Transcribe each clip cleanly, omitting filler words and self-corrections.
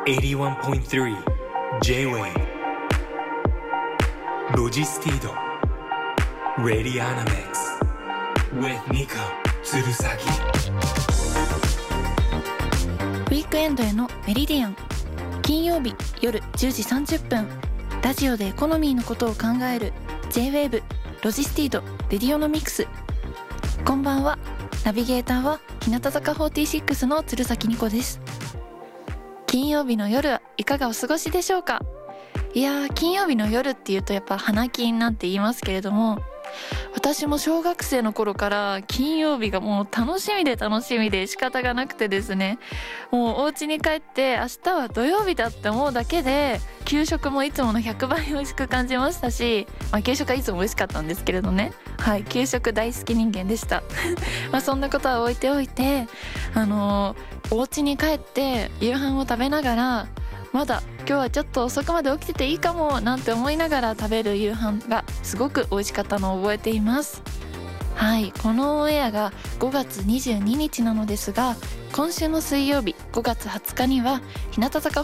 81.3 J-Wave ロジスティード Radionics with Nico 鶴崎。 ウィークエンドへのメリディアン、金曜日夜10時30分、ラジオでエコノミーのことを考える J-Wave ロジスティードレディオノミクス。こんばんは。ナビゲーターは日向坂46の鶴崎ニコです。金曜日の夜はいかがお過ごしでしょうか。いやー、金曜日の夜っていうとやっぱ花金なんて言いますけれども、私も小学生の頃から金曜日がもう楽しみで仕方がなくてですね、もうお家に帰って明日は土曜日だって思うだけで給食もいつもの100倍美味しく感じましたし、給食はいつも美味しかったんですけれどね、はい、給食大好き人間でしたそんなことは置いておいて、お家に帰って夕飯を食べながら、まだ今日はちょっと遅くまで起きてていいかもなんて思いながら食べる夕飯がすごく美味しかったのを覚えています。はい、このオンエアが5月22日なのですが、今週の水曜日5月20日には日向坂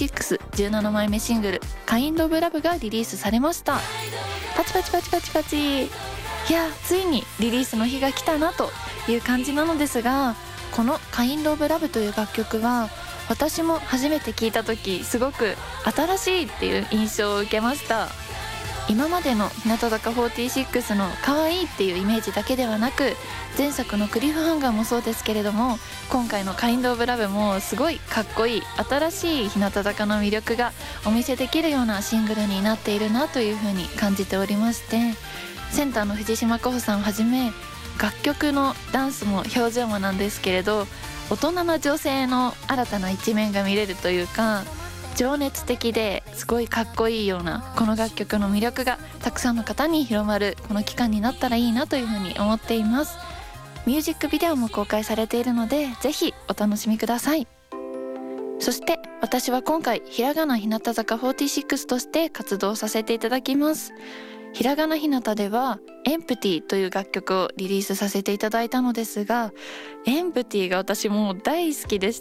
4617枚目シングル「Kind of Love」がリリースされました。パチパチパチパチパチ。いや、ついにリリースの日が来たなという感じなのですが、この「Kind of Love」という楽曲は私も初めて聴いた時すごく新しいっていう印象を受けました。今までの日向坂46の可愛いっていうイメージだけではなく、前作のクリフハンガーもそうですけれども、今回のKind of Loveもすごいかっこいい新しい日向坂の魅力がお見せできるようなシングルになっているなというふうに感じておりまして、センターの藤島候補さんをはじめ楽曲のダンスも表情もなんですけれど、大人の女性の新たな一面が見れるというか、情熱的ですごいかっこいいようなこの楽曲の魅力がたくさんの方に広まるこの期間になったらいいなというふうに思っています。ミュージックビデオも公開されているのでぜひお楽しみください。そして私は今回ひらがな日向坂46として活動させていただきます。ひらがなひなたではエンプティという楽曲をリリースさせていただいたのですが、エンプティが私もう大好きでして、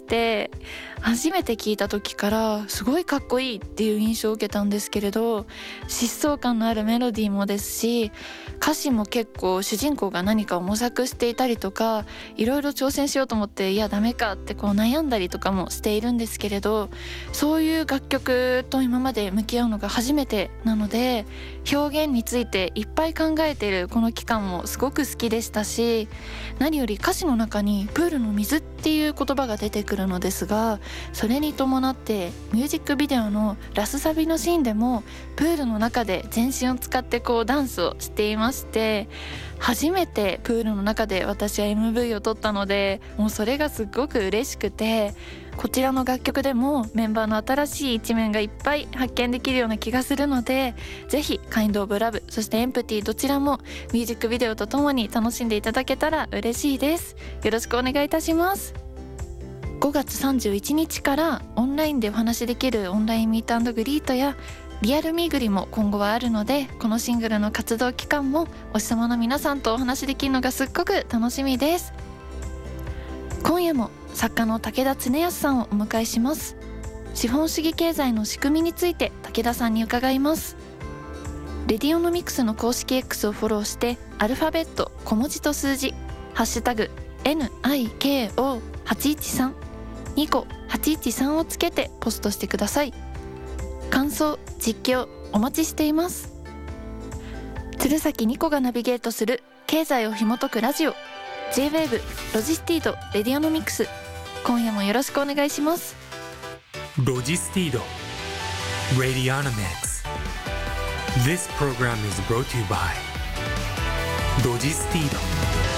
初めて聞いた時からすごいかっこいいっていう印象を受けたんですけれど、疾走感のあるメロディーもですし、歌詞も結構主人公が何かを模索していたりとか、いろいろ挑戦しようと思っていやダメかってこう悩んだりとかもしているんですけれど、そういう楽曲と今まで向き合うのが初めてなので、表現についていっぱい考えているこの期間もすごく好きでしたし、何より歌詞の中にプールの水っていう言葉が出てくるのですが、それに伴ってミュージックビデオのラスサビのシーンでもプールの中で全身を使ってこうダンスをしていまして、初めてプールの中で私は MV を撮ったので、もうそれがすごく嬉しくて、こちらの楽曲でもメンバーの新しい一面がいっぱい発見できるような気がするので、ぜひ Kind of Love そして Empty どちらもミュージックビデオとともに楽しんでいただけたら嬉しいです。よろしくお願いいたします。5月31日からオンラインでお話しできるオンラインミート&グリートやリアルミーグリも今後はあるので、このシングルの活動期間もお日様の皆さんとお話しできるのがすっごく楽しみです。今夜も作家の武田恒康さんをお迎えします。資本主義経済の仕組みについて武田さんに伺います。レディオノミクスの公式 X をフォローして、アルファベット小文字と数字ハッシュタグ NIKO813 ニコ813をつけてポストしてください。感想実況お待ちしています。鶴崎ニコがナビゲートする経済を紐解くラジオ J-Wave ロジスティードレディオノミクス、今夜もよろしくお願いします。 ロジスティード Radionomics This program is brought to you by ロジスティード